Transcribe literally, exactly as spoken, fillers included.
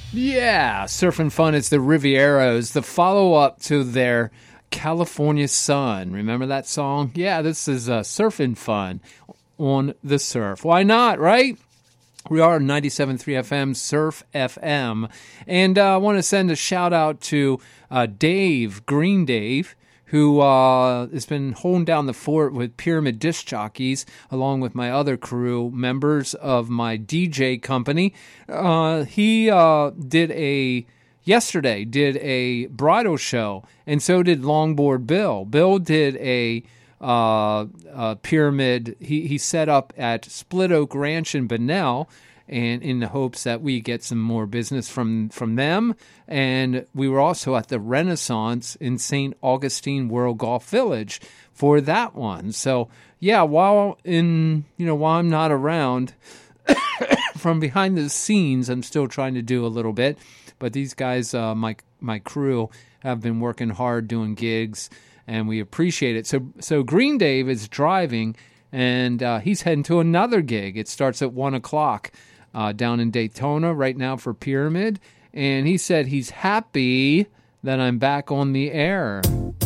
Yeah, Surfing Fun is the Rivieros, the follow-up to their California Sun. Remember that song? Yeah, this is uh, Surfing Fun on the surf. Why not, right? We are ninety-seven point three F M, Surf F M. And uh, I want to send a shout-out to uh, Dave, Green Dave, who uh, has been holding down the fort with Pyramid Disc Jockeys, along with my other crew members of my D J company. Uh, he uh, did a, yesterday, did a bridal show, and so did Longboard Bill. Bill did a, uh, a pyramid, he, he set up at Split Oak Ranch in Bunnell, and in the hopes that we get some more business from, from them. And we were also at the Renaissance in Saint Augustine World Golf Village for that one. So, yeah, while in, you know, while I'm not around, from behind the scenes, I'm still trying to do a little bit. But these guys, uh, my my crew, have been working hard doing gigs, and we appreciate it. So, so Green Dave is driving, and uh, he's heading to another gig. It starts at one o'clock. Uh, down in Daytona right now for Pyramid, and he said he's happy that I'm back on the air.